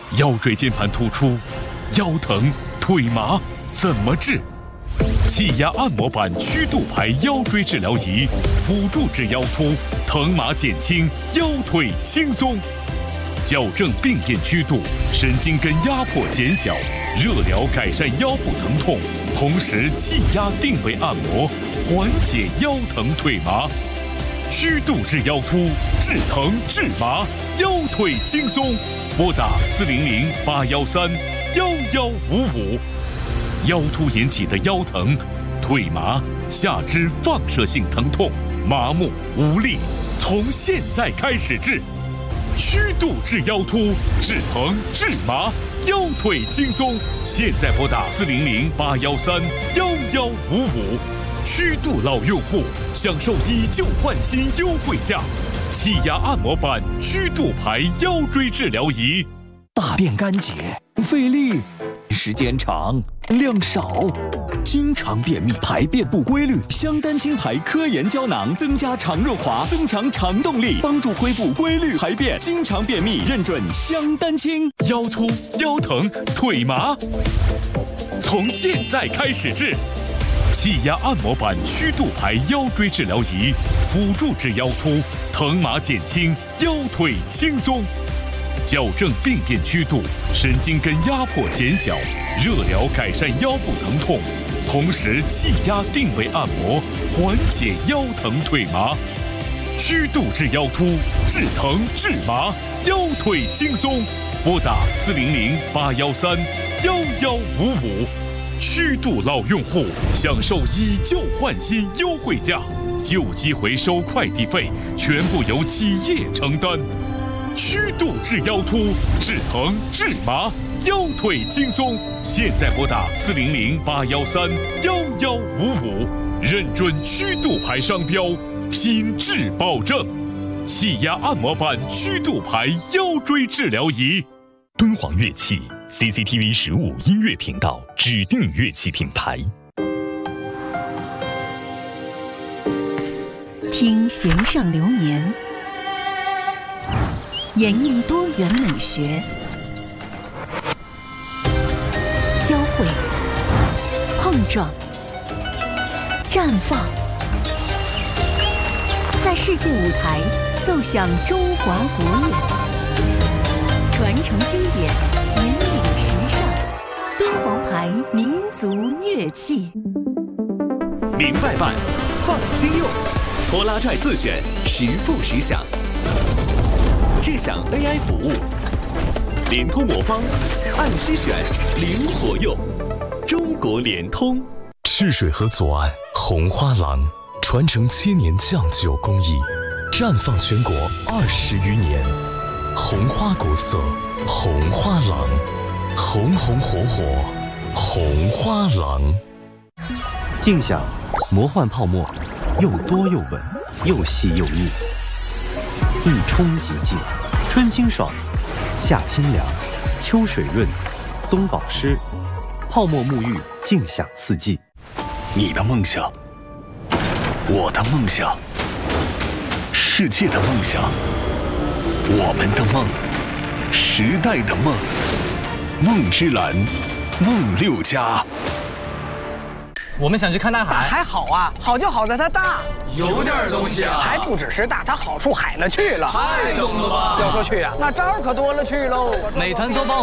腰椎间盘突出、腰疼、腿麻怎么治？气压按摩板曲度排腰椎治疗仪，辅助治腰突，疼麻减轻，腰腿轻松。矫正病变曲度，神经根压迫减小，热疗改善腰部疼痛，同时气压定位按摩，缓解腰疼腿麻。曲度治腰突，治疼治麻，腰腿轻松。拨打400-813-1155。腰突引起的腰疼、腿麻、下肢放射性疼痛、麻木无力，从现在开始治。曲度治腰突，治疼治麻，腰腿轻松。现在拨打400-813-1155。曲度老用户享受以旧换新优惠价，气压按摩板曲度排腰椎治疗仪。 大便干结，费力，时间长，量少，经常便秘，排便不规律。香丹清排科研胶囊增加肠润滑，增强肠动力，帮助恢复规律排便。经常便秘，认准香丹清。 腰突、腰疼、腿麻，从现在开始治。气压按摩板曲度排腰椎治疗仪，辅助治腰突，疼麻减轻，腰腿轻松。矫正病变曲度，神经根压迫减小，热疗改善腰部疼痛，同时气压定位按摩，缓解腰疼腿麻。曲度治腰突，治疼治麻，腰腿轻松。拨打400-813-1155。曲度老用户享受以旧换新优惠价，旧机回收快递费全部由企业承担。曲度治腰突，治疼治麻，腰腿轻松。现在拨打400-813-1155，认准曲度牌商标，品质保证。气压按摩板曲度牌腰椎治疗仪。敦煌乐器 CCTV 15音乐频道指定乐器品牌。 听弦上流年，演绎多元美学，交汇、碰撞、绽放，在世界舞台奏响中华国乐。传承经典，引领时尚，敦煌牌民族乐器。 明白办，放心用，拖拉拽自选，实付实享，智享 AI 服务，联通魔方，按需选，灵活用，中国联通。 赤水河左岸红花廊，传承7年酱酒工艺，绽放全国20余年。红花国色，红花廊，红红火火，红花廊。 静享魔幻泡沫，又多又稳，又细又密，一冲即净，春清爽，夏清凉，秋水润，冬保湿，泡沫沐浴，静享四季。 你的梦想，我的梦想，世界的梦想，我们的梦，时代的梦，梦之蓝，梦6家。 我们想去看大海， 还好啊，好就好在它大， 有点东西啊， 还不只是大，它好处海了去了， 太懂了吧？ 要说去啊，那招可多了去喽。 美团多报